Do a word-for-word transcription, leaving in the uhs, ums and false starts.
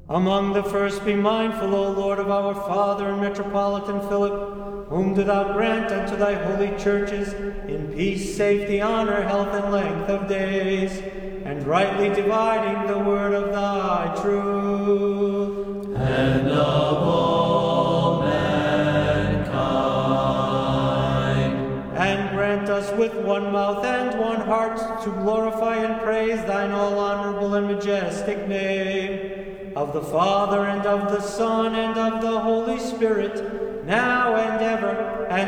Among the first be mindful, O Lord, of our Father and Metropolitan Philip, whom do thou grant unto thy holy churches in peace, safety, honor, health, and length of days, and rightly dividing the word of thy truth. And of all mankind. And grant us with one mouth and one heart to glorify and praise thine all honorable and majestic name, of the Father, and of the Son, and of the Holy Spirit, now and ever, and